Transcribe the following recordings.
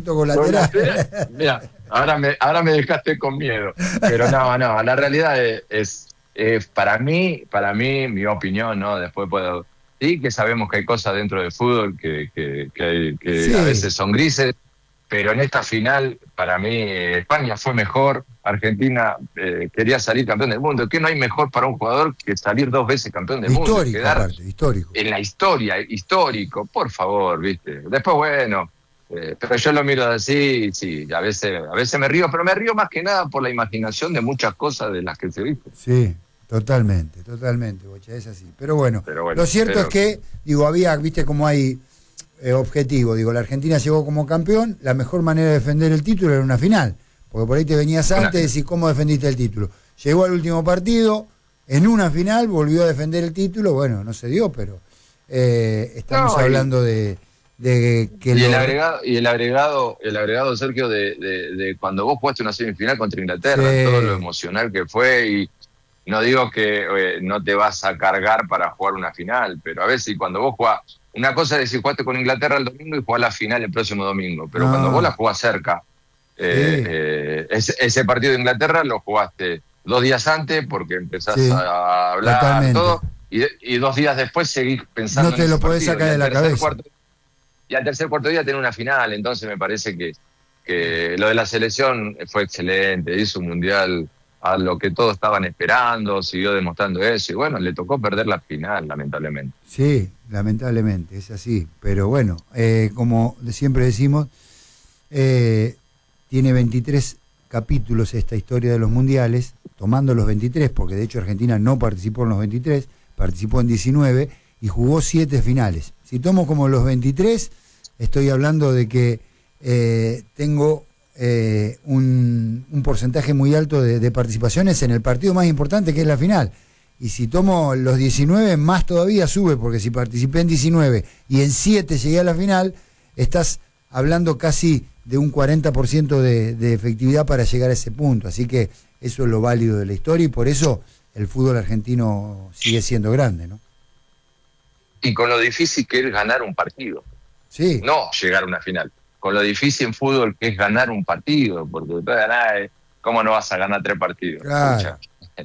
efecto colateral. Mira, ahora me dejaste con miedo. Pero no, la realidad es para mí, mi opinión, ¿no? Después puedo... Sí, que sabemos que hay cosas dentro del fútbol que Sí. a veces son grises, pero en esta final, para mí, España fue mejor. Argentina quería salir campeón del mundo. ¿Qué no hay mejor para un jugador que salir 2 veces campeón del mundo? Histórico, Quedar aparte, histórico. en la historia, histórico, por favor, ¿viste? Después, bueno, pero yo lo miro así, sí, a veces me río, pero me río más que nada por la imaginación de muchas cosas de las que se viste. Sí, totalmente, Bocha, es así. Pero bueno, lo cierto es que, digo, había, viste cómo hay objetivo, digo, la Argentina llegó como campeón, la mejor manera de defender el título era una final, porque por ahí te venías antes y decís, ¿cómo defendiste el título? Llegó al último partido, en una final volvió a defender el título, bueno, no se dio, pero estamos hablando de que el agregado, Sergio, de cuando vos jugaste una semifinal contra Inglaterra, todo lo emocional que fue, y no digo que no te vas a cargar para jugar una final, pero a veces cuando vos jugás, una cosa es si jugaste con Inglaterra el domingo y jugás la final el próximo domingo, pero cuando vos la jugás cerca, ese partido de Inglaterra lo jugaste 2 días antes porque empezás a hablar todo, y 2 días después seguís pensando. No te lo podés sacar de la cabeza. Y al tercer cuarto día tenés una final, entonces me parece que lo de la selección fue excelente, hizo un mundial a lo que todos estaban esperando, siguió demostrando eso, y bueno, le tocó perder la final, lamentablemente. Sí, lamentablemente, es así, pero bueno, como siempre decimos, tiene 23 capítulos esta historia de los mundiales, tomando los 23, porque de hecho Argentina no participó en los 23, participó en 19 y jugó 7 finales. Si tomo como los 23, estoy hablando de que tengo un porcentaje muy alto de participaciones en el partido más importante, que es la final. Y si tomo los 19, más todavía sube, porque si participé en 19 y en 7 llegué a la final, estás hablando casi de un 40% de efectividad para llegar a ese punto. Así que eso es lo válido de la historia, y por eso el fútbol argentino sigue siendo grande, ¿no? Y con lo difícil que es ganar un partido. Sí. No llegar a una final. Con lo difícil en fútbol que es ganar un partido, porque después de ganar, ¿cómo no vas a ganar 3 partidos? Claro.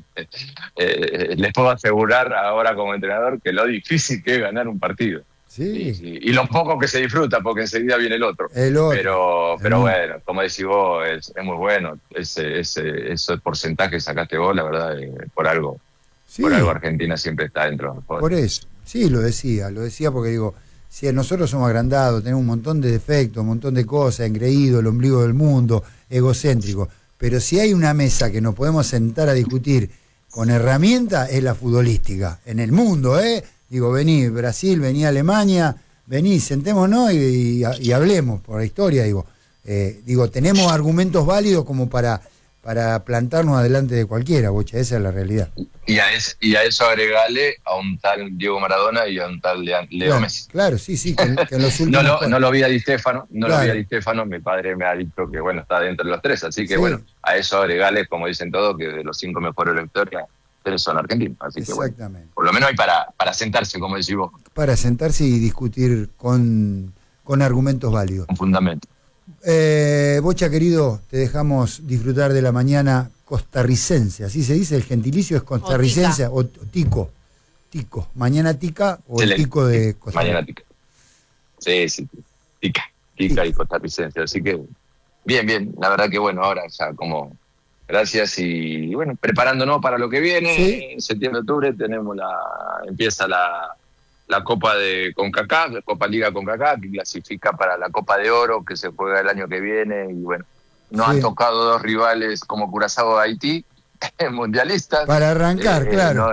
Les puedo asegurar ahora como entrenador que lo difícil que es ganar un partido. Sí. Y lo poco que se disfruta, porque enseguida viene el otro. Pero bueno, como decís vos, es muy bueno. Ese porcentaje que sacaste vos, la verdad, por algo Argentina siempre está dentro de los juegos. Por eso, sí, lo decía porque digo, si nosotros somos agrandados, tenemos un montón de defectos, un montón de cosas, engreído, el ombligo del mundo, egocéntrico, pero si hay una mesa que nos podemos sentar a discutir con herramientas, es la futbolística, en el mundo, digo, vení Brasil, vení Alemania, vení, sentémonos y hablemos por la historia, digo, tenemos argumentos válidos como para plantarnos adelante de cualquiera, Bocha, esa es la realidad. Y a eso agregale a un tal Diego Maradona y a un tal Leo Messi. Claro, sí, que en los últimos... no lo vi a Di Stéfano, mi padre me ha dicho que bueno, está dentro de los 3, así que bueno, a eso agregale, como dicen todos, que de los 5 mejores de la historia, 3 son argentinos, así que bueno, por lo menos hay para sentarse, como decís vos. Para sentarse y discutir con argumentos válidos. Con fundamento. Bocha, querido, te dejamos disfrutar de la mañana costarricense, así se dice, el gentilicio es costarricense, o tico, mañana tica o el tico de Costa Rica. Mañana tica. Sí, tica y costarricense, así que bien, la verdad que bueno, ahora ya como gracias y bueno, preparándonos para lo que viene, en septiembre, octubre empieza la Copa de CONCACAF, la Copa Liga CONCACAF, que clasifica para la Copa de Oro, que se juega el año que viene, y bueno, nos han tocado 2 rivales como Curazao de Haití, mundialistas. Para arrancar, claro.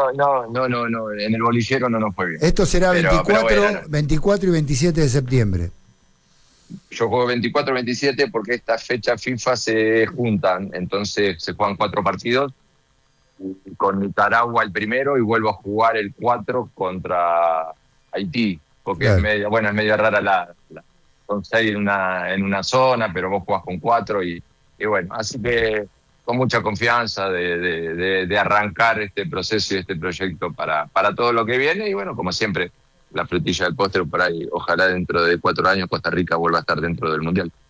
No, en el bolillero no nos fue bien. Esto será 24 y 27 de septiembre. Yo juego 24 y 27 porque estas fechas FIFA se juntan, entonces se juegan 4 partidos, con Nicaragua el primero y vuelvo a jugar el 4 contra Haití, porque es media rara son 6 en una zona, pero vos jugás con 4 y bueno, así que con mucha confianza de arrancar este proceso y este proyecto para todo lo que viene, y bueno, como siempre, la frutilla del postre por ahí, ojalá dentro de 4 años Costa Rica vuelva a estar dentro del Mundial.